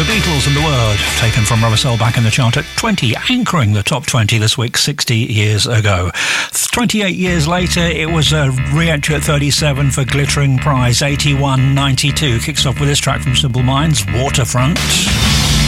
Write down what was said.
Beatles and the Word, taken from Rubber Soul, back in the chart at 20, anchoring the top 20 this week 60 years ago. 28 years later, it was a re-entry at 37 for Glittering Prize, 81-92. Kicks off with this track from Simple Minds, Waterfront.